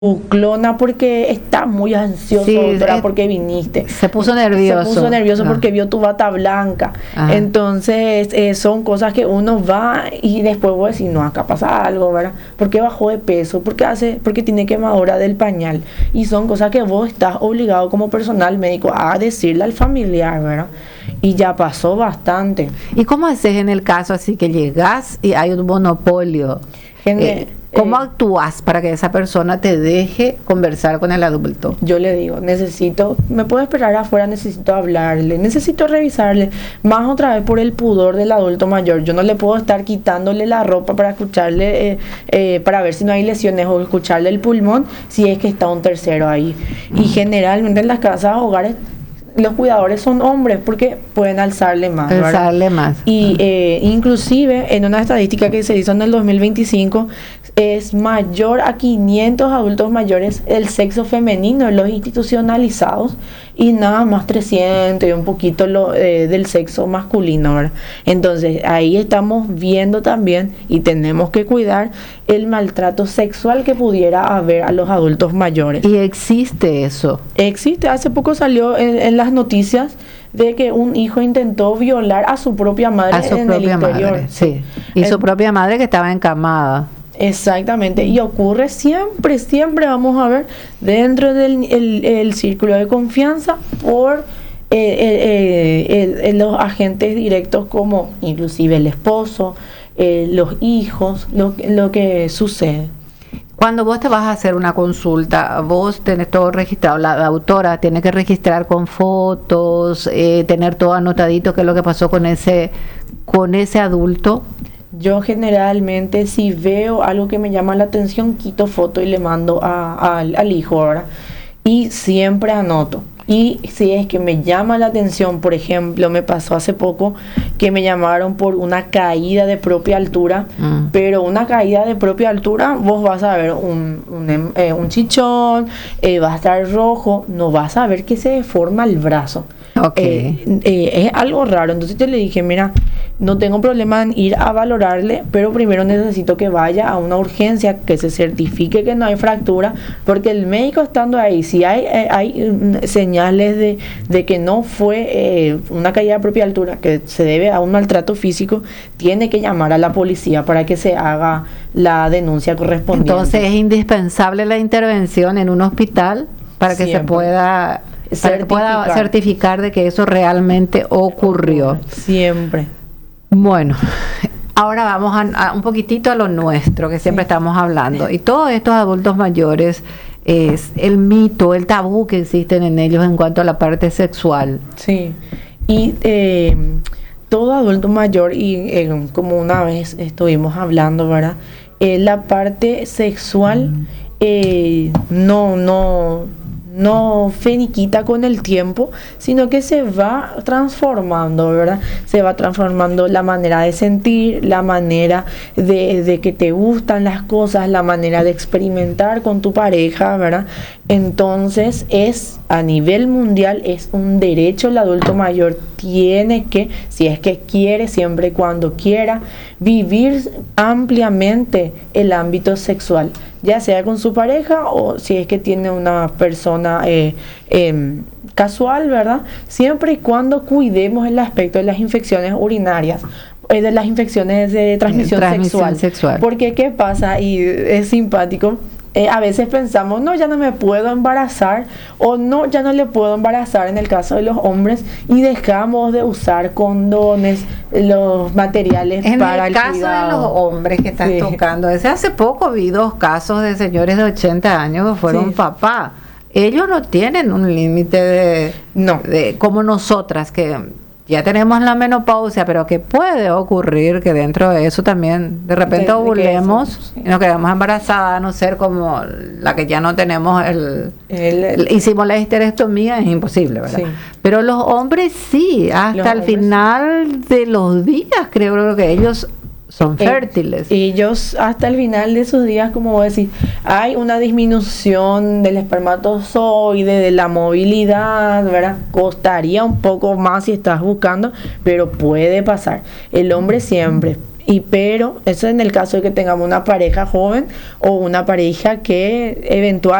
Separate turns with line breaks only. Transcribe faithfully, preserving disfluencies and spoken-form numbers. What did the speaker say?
clona porque está muy ansioso,
Sí,
doctora,
eh,
porque viniste.
Se puso nervioso.
Se puso nervioso
Ah.
porque vio tu bata blanca.
Ajá.
Entonces, eh, son cosas que uno va y después vos decís, no, acá pasa algo, ¿verdad? ¿Por qué bajó de peso? ¿Por qué hace? Porque tiene quemadura del pañal. Y son cosas que vos estás obligado como personal médico a decirle al familiar, ¿verdad? Y ya pasó bastante.
¿Y cómo haces en el caso así que llegas y hay un monopolio?
Gene-
Eh, ¿Cómo
eh,
actúas para que esa persona te deje conversar con el adulto?
Yo le digo, necesito, me puedo esperar afuera, necesito hablarle, necesito revisarle, más otra vez por el pudor del adulto mayor. Yo no le puedo estar quitándole la ropa para escucharle, eh, eh, para ver si no hay lesiones o escucharle el pulmón si es que está un tercero ahí. Y generalmente en las casas, hogares, los cuidadores son hombres porque pueden alzarle más, ¿verdad?
Alzarle más.
Y eh, inclusive en una estadística que se hizo en el dos mil veinticinco es mayor a quinientos adultos mayores el sexo femenino en los institucionalizados y nada más trescientos y un poquito lo, eh, del sexo masculino, ¿verdad? Entonces ahí estamos viendo también y tenemos que cuidar el maltrato sexual que pudiera haber a los adultos mayores.
Y existe eso.
Existe, hace poco salió en, en las noticias de que un hijo intentó violar a su propia madre
A su
en
propia
el interior.
madre, sí. Y su
En-
propia madre que estaba encamada.
Exactamente, y ocurre siempre, siempre vamos a ver dentro del el, el círculo de confianza por eh, eh, eh, el- el- los agentes directos como inclusive el esposo, eh, los hijos, lo, que- lo que sucede.
Cuando vos te vas a hacer una consulta, vos tenés todo registrado, la, la autora tiene que registrar con fotos, eh, tener todo anotadito qué es lo que pasó con ese, con ese adulto.
Yo generalmente si veo algo que me llama la atención, quito foto y le mando a- al, al hijo, ¿verdad? Y siempre anoto. Y si es que me llama la atención, por ejemplo, me pasó hace poco que me llamaron por una caída de propia altura,
Mm.
pero una caída de propia altura, vos vas a ver un, un, em- eh, un chichón, eh, va a estar rojo, no vas a ver que se deforma el brazo.
Ok.
Eh, eh, es algo raro. Entonces yo le dije, mira, no tengo problema en ir a valorarle, pero primero necesito que vaya a una urgencia, que se certifique que no hay fractura, porque el médico estando ahí, si hay, eh, hay mm, señales de, de que no fue eh, una caída de propia altura, que se debe a un maltrato físico, tiene que llamar a la policía para que se haga la denuncia correspondiente.
Entonces es indispensable la intervención en un hospital para que se
Siempre.
pueda, para que pueda
Certificar.
certificar de que eso realmente ocurrió.
Siempre.
Bueno, ahora vamos a, a un poquitito a lo nuestro, que siempre
Sí.
estamos hablando. Y todos estos adultos mayores, es el mito, el tabú que existen en ellos en cuanto a la parte sexual.
Sí, y eh, todo adulto mayor, y eh, como una vez estuvimos hablando, ¿verdad? Eh, la parte sexual eh, no, no, no finiquita con el tiempo, sino que se va transformando, ¿verdad? Se va transformando la manera de sentir, la manera de, de que te gustan las cosas, la manera de experimentar con tu pareja, ¿verdad? Entonces es a nivel mundial, es un derecho el adulto mayor, tiene que, si es que quiere, siempre y cuando quiera, vivir ampliamente el ámbito sexual, ya sea con su pareja o si es que tiene una persona eh, eh, casual, ¿verdad? Siempre y cuando cuidemos el aspecto de las infecciones urinarias, eh, de las infecciones de transmisión,
Transmisión
sexual.
sexual.
Porque ¿qué pasa? Y es simpático. Eh, a veces pensamos, no, ya no me puedo embarazar, o no, ya no le puedo embarazar en el caso de los hombres, y dejamos de usar condones, los materiales
En
para
el
el
caso de
cuidado.
los hombres que están
Sí.
tocando, desde hace poco vi dos casos de señores de ochenta años que fueron
Sí.
papá. Ellos no tienen un límite de,
No.
de como nosotras que ya tenemos la menopausia, pero que puede ocurrir que dentro de eso también de repente
De- de que
ovulemos
eso, sí.
y nos quedamos embarazadas, a no ser como la que ya no tenemos el,
El-
el- hicimos la histerectomía, es imposible, ¿verdad?
Sí.
Pero los hombres sí, hasta
Los
el
hombres
final de los días creo, creo que ellos son
Eh,
fértiles.
Ellos hasta el final de sus días, como vos decís, hay una disminución del espermatozoide, de la movilidad, ¿verdad? Costaría un poco más si estás buscando, pero puede pasar. El hombre siempre, Y pero eso en el caso de que tengamos una pareja joven o una pareja que eventualmente